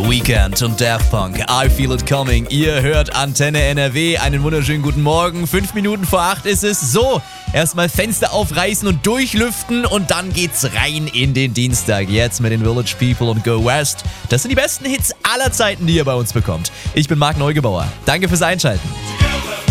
Weekend und Daft Punk, I Feel It Coming. Ihr hört Antenne NRW. Einen wunderschönen guten Morgen. 5 Minuten vor 8 ist es. So, erstmal Fenster aufreißen und durchlüften und dann geht's rein in den Dienstag. Jetzt mit den Village People und Go West. Das sind die besten Hits aller Zeiten, die ihr bei uns bekommt. Ich bin Marc Neugebauer. Danke fürs Einschalten.